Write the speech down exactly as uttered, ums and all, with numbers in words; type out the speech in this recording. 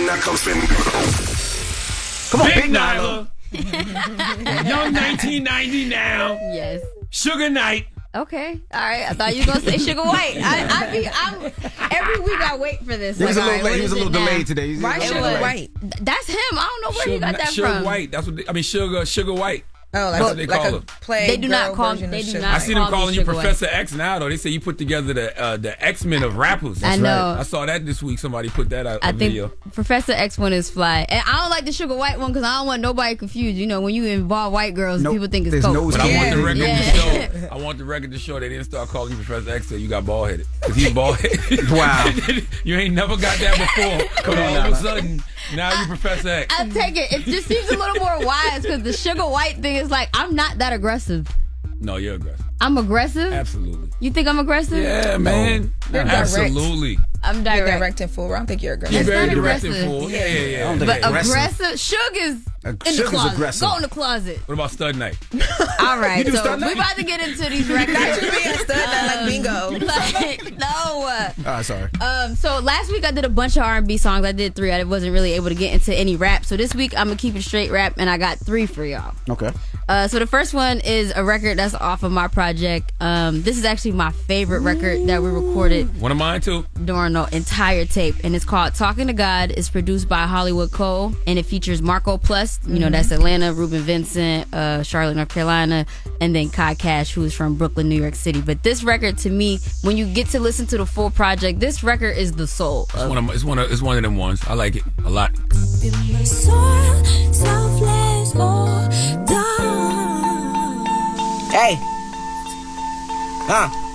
Now come spin. Come on, Big, Big Nyla. Young nineteen ninety now. Yes. Sugar Knight. Okay. All right. I thought you were going to say Sugar White. I, I be, I'm, every week I wait for this. He was like, a little all late. right, He was a what little is it delayed now? today. He's Why a little Sugar delayed. White? That's him. I don't know where Sugar, you got that Sugar from. White. That's what they, I mean. Sugar, Sugar White. Oh, like, That's what they like call a him. play They do not girl call- version they of do Sugar not I see call them me calling you Sugar White. Professor X now, though. They say you put together the uh, the X-Men of rappers. I know. I saw that this week. Somebody put that out. I a think video. Professor X one is fly, and I don't like the Sugar White one because I don't want nobody confused. You know, when you involve white girls, Nope. people think it's There's coke. no But I want the record Yeah. to show. I want the record to show they didn't start calling you Professor X till you got bald headed. Because he's bald headed. Wow. You ain't never got that before. But all of a sudden, now you Professor X. I take it. It just seems a little more wise because the Sugar White thing is like I'm not that aggressive. No, you're aggressive. I'm aggressive. Absolutely. You think I'm aggressive? Yeah, man. You're direct. Absolutely. I'm You're direct. direct and full. I don't think you're You're aggressive. It's very not direct and aggressive. full. Yeah, yeah, yeah. I don't think But aggressive. aggressive, Sugar's Uh, in the Sugar's closet. aggressive. Go in the closet. What about Stud Night? All right, do so Stud we're Night? about to get into these records. Not you being stud that like bingo. like, no. Uh, Ah, sorry. Um, so last week I did a bunch of R and B songs. I did three. I wasn't really able to get into any rap. So this week I'm gonna keep it straight rap, and I got three for y'all. Okay. Uh, so the first one is a record that's off of my project. Um, this is actually my favorite record that we recorded One of mine, too. during the entire tape, and it's called Talking to God. It's produced by Hollywood Cole, and it features Marco Plus, you know, that's Atlanta, Ruben Vincent, uh, Charlotte, North Carolina, and then Kai Cash, who is from Brooklyn, New York City. But this record, to me, when you get to listen to the full project, this record is the soul. It's one of, it's one of, it's one of them ones. I like it a lot. Hey. Huh.